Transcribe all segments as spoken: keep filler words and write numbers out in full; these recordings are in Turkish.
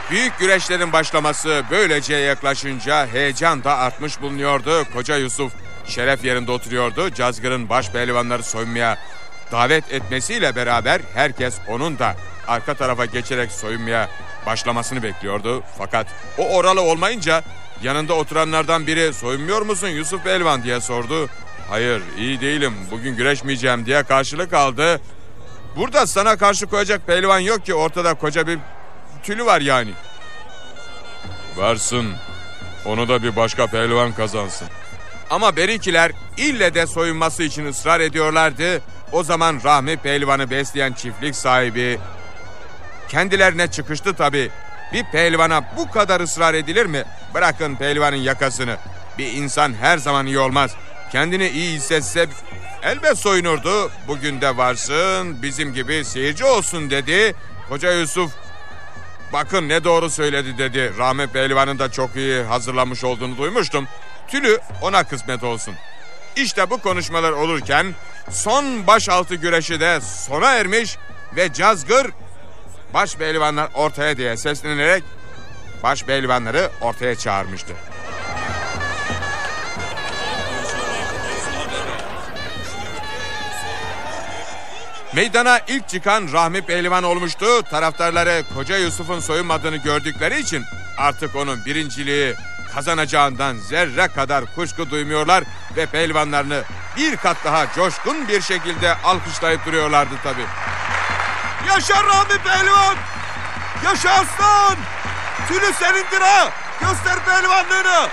Büyük güreşlerin başlaması böylece yaklaşınca heyecan da artmış bulunuyordu. Koca Yusuf şeref yerinde oturuyordu. Cazgır'ın baş pehlivanları soyunmaya davet etmesiyle beraber herkes onun da arka tarafa geçerek soyunmaya başlamasını bekliyordu. Fakat o oralı olmayınca yanında oturanlardan biri "Soyunmuyor musun Yusuf Pehlivan?" diye sordu. "Hayır, iyi değilim, bugün güreşmeyeceğim" diye karşılık aldı. Burada sana karşı koyacak pehlivan yok ki, ortada koca bir tülü var yani. Varsın, onu da bir başka pehlivan kazansın. Ama berikiler ille de soyunması için ısrar ediyorlardı. O zaman Rahmi Pehlivan'ı besleyen çiftlik sahibi kendilerine çıkıştı tabii. Bir pehlivana bu kadar ısrar edilir mi? Bırakın pehlivanın yakasını. Bir insan her zaman iyi olmaz. Kendini iyi hissetse elbet soyunurdu. Bugün de varsın, bizim gibi seyirci olsun dedi. Koca Yusuf "Bakın ne doğru söyledi" dedi. Rahmi Pehlivan'ın da çok iyi hazırlanmış olduğunu duymuştum. Tülü ona kısmet olsun. İşte bu konuşmalar olurken son başaltı güreşi de sona ermiş ve Cazgır baş pehlivanlar ortaya diye seslenerek baş pehlivanları ortaya çağırmıştı. Meydana ilk çıkan Rahmi Pehlivan olmuştu. Taraftarları Koca Yusuf'un soyunmadığını gördükleri için artık onun birinciliği kazanacağından zerre kadar kuşku duymuyorlar ve pehlivanlarını bir kat daha coşkun bir şekilde alkışlayıp duruyorlardı tabii. "Yaşa Rahmi Pehlivan! Yaşa aslan! Tülü senindir ha! Göster pehlivanlığını!"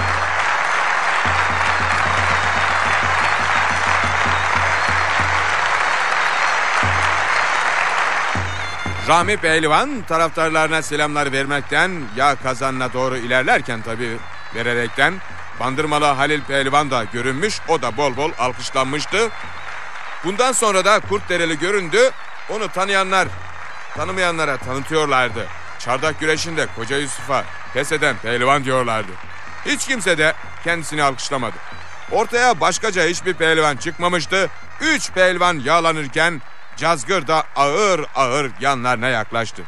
Rahmi Pehlivan taraftarlarına selamlar vermekten yağ kazanına doğru ilerlerken tabii vererekten Bandırmalı Halil Pehlivan da görünmüş, o da bol bol alkışlanmıştı. Bundan sonra da Kurtdereli göründü, onu tanıyanlar tanımayanlara tanıtıyorlardı. Çardak güreşinde Koca Yusuf'a pes eden pehlivan diyorlardı. Hiç kimse de kendisini alkışlamadı. Ortaya başkaca hiçbir pehlivan çıkmamıştı. Üç pehlivan yağlanırken Cazgır da ağır ağır yanlarına yaklaştı.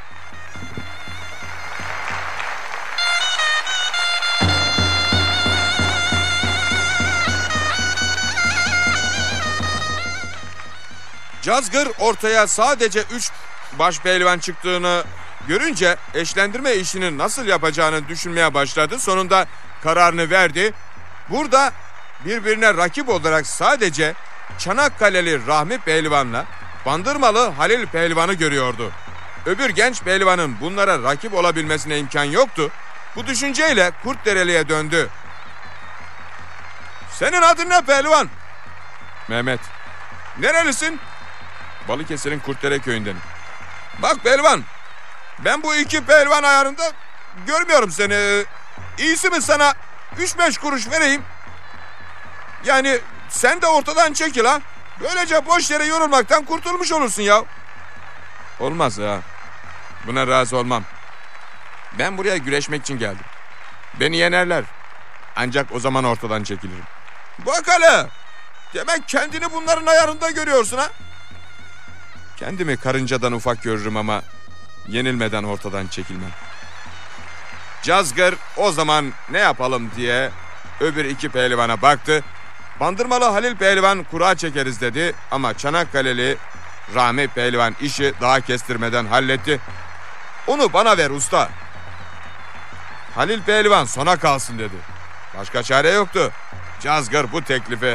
Cazgır ortaya sadece üç baş pehlivan çıktığını görünce eşlendirme işini nasıl yapacağını düşünmeye başladı. Sonunda kararını verdi. Burada birbirine rakip olarak sadece Çanakkale'li Rahmi Pehlivan'la Bandırmalı Halil Pehlivan'ı görüyordu. Öbür genç pehlivanın bunlara rakip olabilmesine imkan yoktu. Bu düşünceyle Kurtdereli'ye döndü. "Senin adın ne pehlivan?" "Mehmet." "Nerelisin?" "Balıkesir'in Kurtdere köyündenim." "Bak pehlivan, ben bu iki pehlivan ayarında görmüyorum seni. İyisi mi sana üç beş kuruş vereyim? Yani sen de ortadan çekil ha. Böylece boş yere yorulmaktan kurtulmuş olursun ya." "Olmaz ya. Buna razı olmam. Ben buraya güreşmek için geldim. Beni yenerler. Ancak o zaman ortadan çekilirim." "Bak hele. Demek kendini bunların ayarında görüyorsun ha?" "Kendimi karıncadan ufak görürüm ama yenilmeden ortadan çekilmem." Cazgır o zaman ne yapalım diye öbür iki pehlivana baktı. Bandırmalı Halil Pehlivan kura çekeriz dedi ama Çanakkale'li Rahmi Pehlivan işi daha kestirmeden halletti. "Onu bana ver usta." Halil Pehlivan sona kalsın dedi. Başka çare yoktu. Cazgır bu teklifi